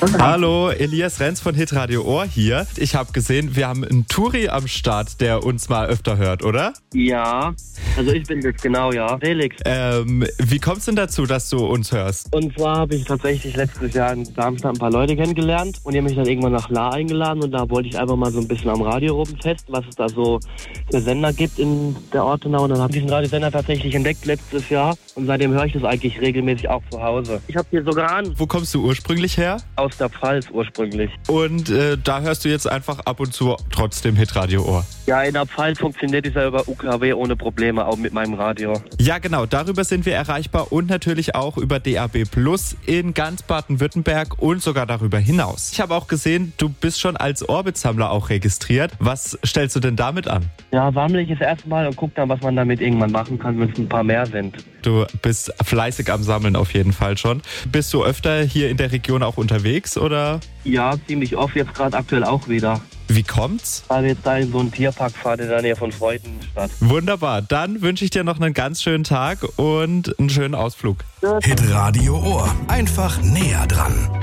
Hallo, Elias Renz von Hitradio Ohr hier. Ich habe gesehen, wir haben einen Touri am Start, der uns mal öfter hört, oder? Ja, also ich bin das, genau, ja. Felix. Wie kommt's denn dazu, dass du uns hörst? Und zwar habe ich tatsächlich letztes Jahr in Darmstadt ein paar Leute kennengelernt und die haben mich dann irgendwann nach La eingeladen und da wollte ich einfach mal so ein bisschen am Radio rumtesten, was es da so für Sender gibt in der Ortenau. Und dann habe ich diesen Radiosender tatsächlich entdeckt letztes Jahr und seitdem höre ich das eigentlich regelmäßig auch zu Hause. Ich habe hier sogar an. Wo kommst du ursprünglich her? Aus der Pfalz ursprünglich. Und da hörst du jetzt einfach ab und zu trotzdem Hitradio Ohr. Ja, in der Pfalz funktioniert es ja über UKW ohne Probleme, auch mit meinem Radio. Ja, genau. Darüber sind wir erreichbar und natürlich auch über DAB+ in ganz Baden-Württemberg und sogar darüber hinaus. Ich habe auch gesehen, du bist schon als Orbit-Sammler auch registriert. Was stellst du denn damit an? Ja, sammle ich es erstmal und guck dann, was man damit irgendwann machen kann, wenn es ein paar mehr sind. Du bist fleißig am Sammeln auf jeden Fall schon. Bist du öfter hier in der Region auch unterwegs, oder? Ja, ziemlich oft, jetzt gerade aktuell auch wieder. Wie kommt's? Weil wir jetzt da in so einen Tierpark fahren in der Nähe von Freudenstadt. Wunderbar, dann wünsche ich dir noch einen ganz schönen Tag und einen schönen Ausflug. Hitradio Ohr, einfach näher dran.